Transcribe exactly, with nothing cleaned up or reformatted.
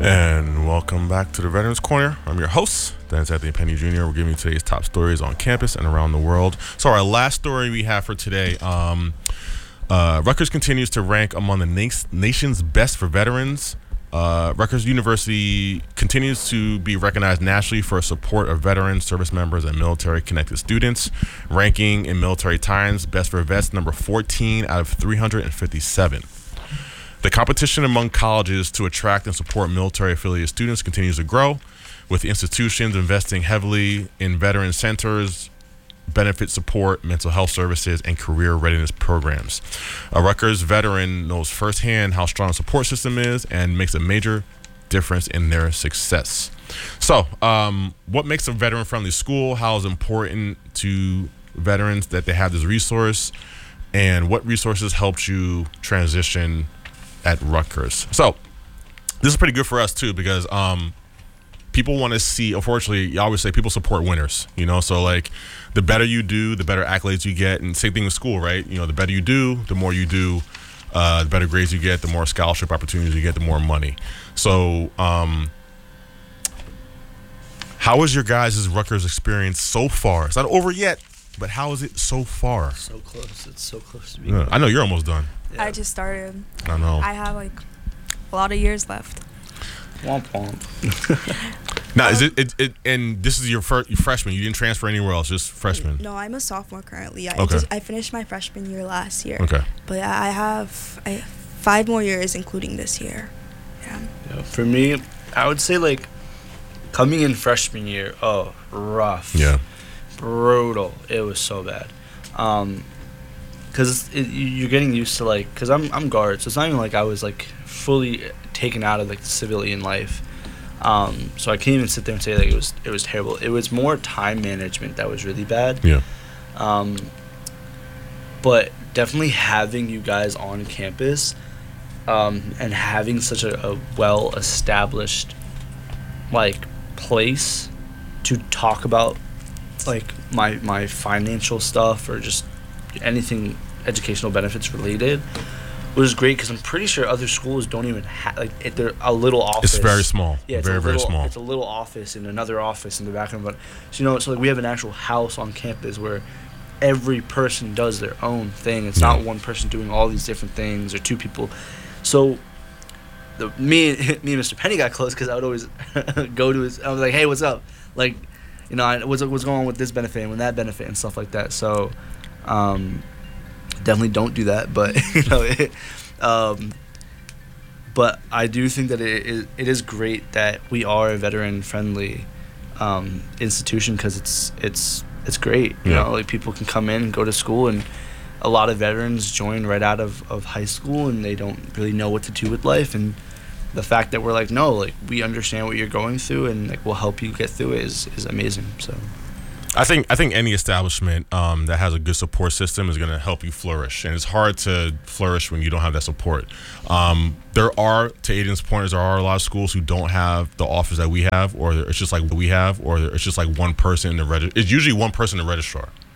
And welcome back to the Veterans Corner. I'm your host, Dennis Anthony Penny Junior We're giving you today's top stories on campus and around the world. So our last story we have for today, um, uh, Rutgers continues to rank among the na- nation's best for veterans. Uh, Rutgers University continues to be recognized nationally for support of veterans, service members, and military-connected students, ranking in Military Times Best for Vets number fourteen out of three hundred fifty-seven. The competition among colleges to attract and support military-affiliated students continues to grow, with institutions investing heavily in veteran centers, benefit support, mental health services, and career readiness programs. A Rutgers veteran knows firsthand how strong the support system is and makes a major difference in their success. So, um, what makes a veteran-friendly school? How is it important to veterans that they have this resource? And what resources helped you transition at Rutgers? So this is pretty good for us too, because um people want to see, unfortunately, you always say people support winners, you know, so like the better you do, the better accolades you get. And same thing with school, right? You know, the better you do, the more you do, uh the better grades you get, the more scholarship opportunities you get, the more money. So um how is your guys' Rutgers experience so far? It's not over yet, but how is it so far? So close. It's so close to being Yeah, I know you're almost done. Yeah. I just started. I know. I have like a lot of years left. Womp womp. Now, is it, it, it, and this is your first your freshman. You didn't transfer anywhere else, just freshman. No, I'm a sophomore currently. I Okay. just I finished my freshman year last year. Okay. But I have I, five more years, including this year. Yeah. Yeah. For me, I would say like coming in freshman year, oh, rough. Yeah. Brutal. It was so bad. Um, Cause it, you're getting used to like, cause I'm I'm guard, so it's not even like I was like fully taken out of like the civilian life. Um, so I can't even sit there and say like it was it was terrible. It was more time management that was really bad. Yeah. Um, but definitely having you guys on campus, um, and having such a, a well established like place to talk about like my my financial stuff or just anything educational benefits related was great, because I'm pretty sure other schools don't even have like it, they're a little office. It's very small. Yeah, it's very a very little, small. It's a little office in another office in the background, but so you know, so like we have an actual house on campus where every person does their own thing. It's Yeah. not one person doing all these different things or two people. So the me me and Mister Penny got close because I would always go to his. I was like, hey, what's up? Like, you know, I, what's what's going on with this benefit and with that benefit and stuff like that. So. Um, definitely don't do that, but you know, it, um, but I do think that it, it, it is great that we are a veteran-friendly um, institution, because it's it's it's great. You Yeah. know, like people can come in and go to school, and a lot of veterans join right out of, of high school, and they don't really know what to do with life. And the fact that we're like, no, like we understand what you're going through, and like we'll help you get through it is is amazing. So. I think I think any establishment um, that has a good support system is going to help you flourish, and it's hard to flourish when you don't have that support. Um, there are, to Aiden's point, there are a lot of schools who don't have the office that we have, or it's just like what we have, or it's just like one person in the register. It's usually one person in the registrar.